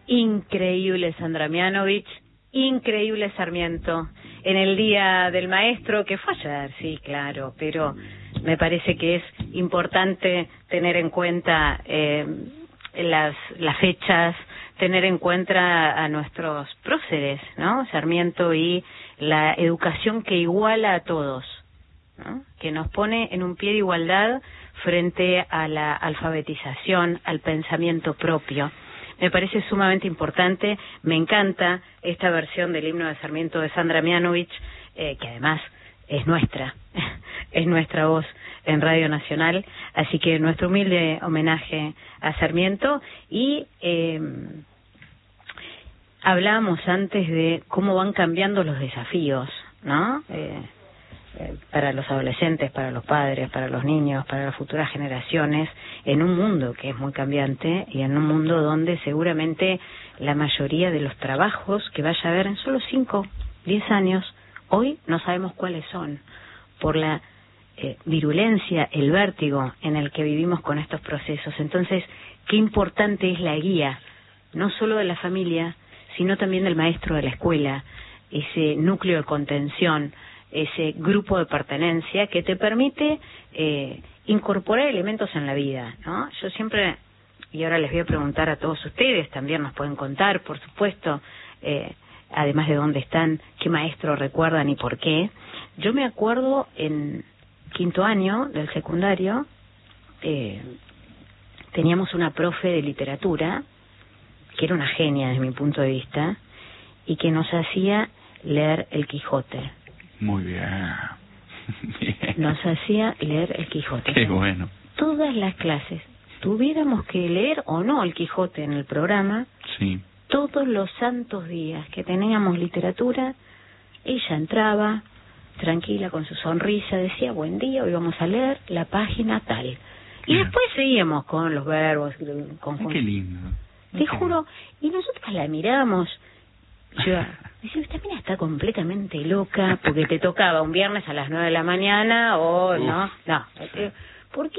Increíble Sandra Mianovich, increíble Sarmiento. En el Día del Maestro, que fue ayer, sí, claro, pero me parece que es importante tener en cuenta las fechas, tener en cuenta a nuestros próceres, ¿no? Sarmiento y la educación que iguala a todos, ¿no? Que nos pone en un pie de igualdad frente a la alfabetización, al pensamiento propio. Me parece sumamente importante, me encanta esta versión del himno de Sarmiento de Sandra Mianovich, que además es nuestra, es nuestra voz en Radio Nacional, así que nuestro humilde homenaje a Sarmiento. Y hablábamos antes de cómo van cambiando los desafíos, ¿no? Para los adolescentes, para los padres, para los niños, para las futuras generaciones, en un mundo que es muy cambiante y en un mundo donde seguramente la mayoría de los trabajos que vaya a haber en solo 5, 10 años, hoy no sabemos cuáles son, por la virulencia, el vértigo en el que vivimos con estos procesos. Entonces, qué importante es la guía, no solo de la familia, sino también del maestro de la escuela, ese núcleo de contención, ese grupo de pertenencia que te permite incorporar elementos en la vida, ¿no? Yo siempre, y ahora les voy a preguntar a todos ustedes, también nos pueden contar, por supuesto, además de dónde están, qué maestro recuerdan y por qué. Yo me acuerdo en 5º año del secundario, teníamos una profe de literatura, que era una genia desde mi punto de vista, y que nos hacía leer El Quijote. Muy bien. Bien. Nos hacía leer El Quijote. Qué bueno. Todas las clases, tuviéramos que leer o no El Quijote en el programa, Sí. todos los santos días que teníamos literatura, ella entraba tranquila con su sonrisa, decía buen día, hoy vamos a leer la página tal. Y después seguíamos con los verbos, con Qué lindo. Te juro, y nosotros la miramos. Yo decía, esta mina está completamente loca porque te tocaba un viernes a las 9 de la mañana o no, ¿por qué?